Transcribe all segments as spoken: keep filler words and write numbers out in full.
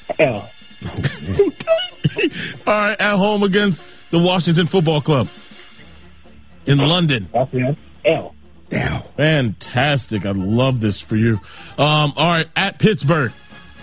L. All right, at home against the Washington Football Club in London. That's it. L. Damn. Fantastic. I love this for you. Um, all right, at Pittsburgh.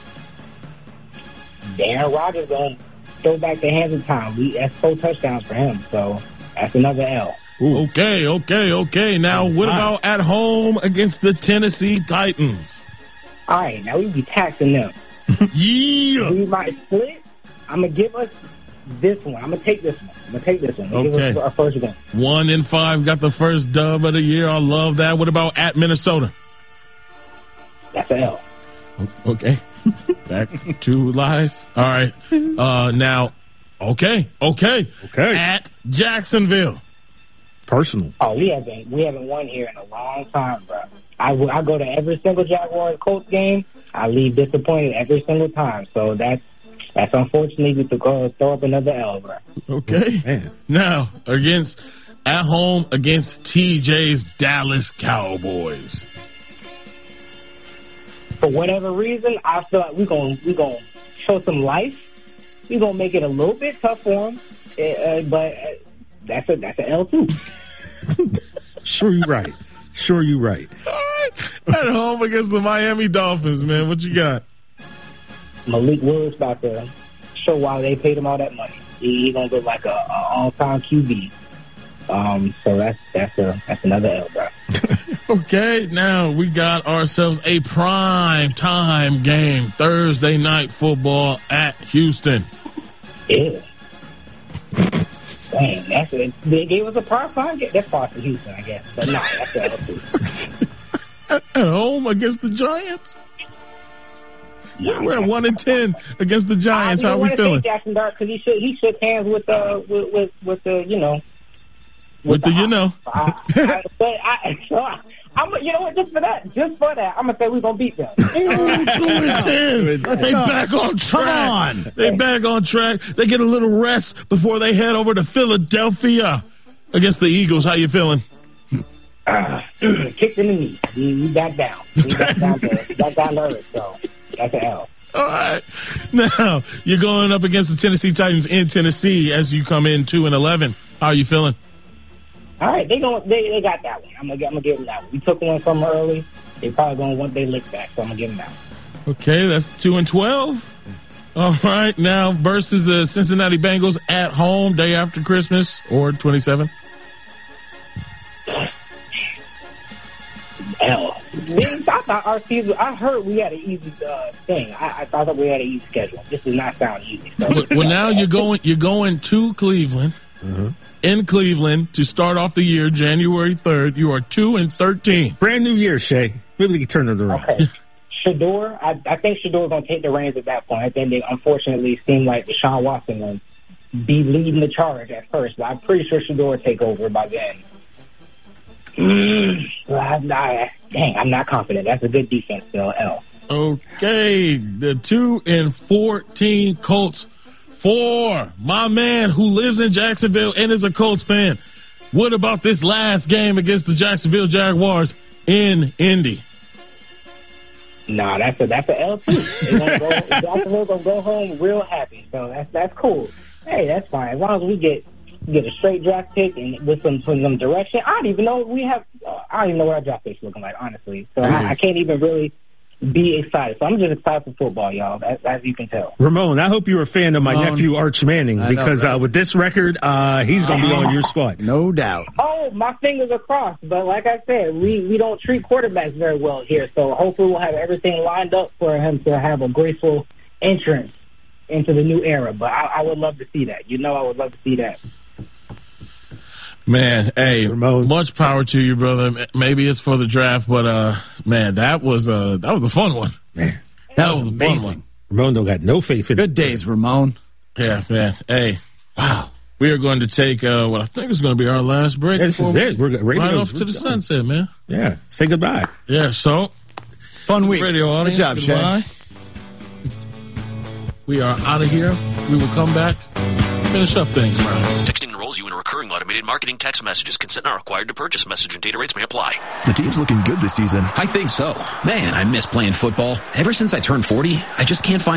Aaron Rodgers going to throw back the hands of time. We, that's four touchdowns for him, so that's another L. Ooh. Okay, okay, okay. Now, what about at home against the Tennessee Titans? All right, now we be taxing them. Yeah. We might split. I'm going to give us this one. I'm going to take this one. I'm going to take this one. Okay. Give us our first one. One in five got the first dub of the year. I love that. What about at Minnesota? That's an L. Okay. Back to life. All right. Uh, now, okay, okay. Okay. At Jacksonville. Personal. Oh, we haven't we haven't won here in a long time, bro. I, I go to every single Jaguars Colts game. I leave disappointed every single time. So that's that's unfortunately to go throw up another L, bro. Okay. Man. Now, against at home against T J's Dallas Cowboys. For whatever reason, I feel like we're going we gonna show some life. We're going to make it a little bit tough for them. Uh, but uh, that's a, that's an L, too. Sure you right. Sure you right. All right. At home against the Miami Dolphins, man. What you got? Malik Willis about to show why they paid him all that money. He, he going to look like a, a all-time Q B. Um, so that's that's a that's another L, bro. Okay, now we got ourselves a prime time game. Thursday night football at Houston. Yeah. Dang, that's it. They gave us a prime time game. That's far from Houston, I guess. But nah, that's an L too. At, at home against the Giants. Yeah, we're at one and ten against the Giants. How are we feeling? Jackson Dart because he shook he shook hands with uh with with, with the you know. With, with the, the you know. I, I, but I, so I, I'm, you know what? Just for that, just for that, I'm gonna say we're gonna beat them. Ooh, two and ten. Let's they go. back on track. Come on. They back on track. They get a little rest before they head over to Philadelphia against the Eagles. How you feeling? Uh, kicked in the knee. We, we back down. We back down to back down to earth. So that's an L. All right. Now you're going up against the Tennessee Titans in Tennessee as you come in two and eleven. How are you feeling? All right, they going they they got that one. I'm gonna I'm gonna give them that one. We took one from them early. They probably gonna want their lick back, so I'm gonna give them that one. Okay, that's two and twelve. All right, now versus the Cincinnati Bengals at home day after Christmas or twenty-seven. L. I thought our season. I heard we had an easy uh, thing. I, I thought that we had an easy schedule. This does not sound easy. So. Well, well, now you're going you're going to Cleveland. Uh-huh. In Cleveland to start off the year, January third. You are two and thirteen. Brand new year, Shay. Maybe we can turn it around. Okay. Shador, I, I think Shador's going to take the reins at that point. I think they unfortunately seem like Deshaun Watson will be leading the charge at first, but I'm pretty sure Shador will take over by then. Mm, I'm not, dang, I'm not confident. That's a good defense, still. L. Okay, the two and fourteen Colts. For my man who lives in Jacksonville and is a Colts fan, what about this last game against the Jacksonville Jaguars in Indy? Nah, that's a that's a L too. They're gonna go, Jacksonville's gonna go home real happy, so that's that's cool. Hey, that's fine as long as we get get a straight draft pick and with some some direction. I don't even know we have. Uh, I don't even know what our draft pick's looking like, honestly. So I, I can't even really be excited. So I'm just excited for football, y'all, as, as you can tell. Ramon, I hope you're a fan of my Ramon. nephew, Arch Manning, I because know, right? uh, with this record, uh, he's going to be on your squad. No doubt. Oh, my fingers are crossed. But like I said, we, we don't treat quarterbacks very well here. So hopefully we'll have everything lined up for him to have a graceful entrance into the new era. But I, I would love to see that. You know I would love to see that. Man, hey, Ramon. much power to you, brother. Maybe it's for the draft, but uh, man, that was a that was a fun one. Man, That was a fun amazing. one. Ramon don't got no faith in Good days, Ramon. Yeah, man. Hey, wow. We are going to take uh, what I think is going to be our last break. Yeah, this is it. We're right radios, off to we're the done. sunset, man. Yeah, say goodbye. Yeah, so Fun week. radio audience, Good job, Shay. goodbye. We are out of here. We will come back, finish up things, Brian. Texting enrolls you in a recurring automated marketing text messages. Consent not required to purchase. Message and data rates may apply. The team's looking good this season. I think so. Man, I miss playing football. Ever since I turned forty, I just can't find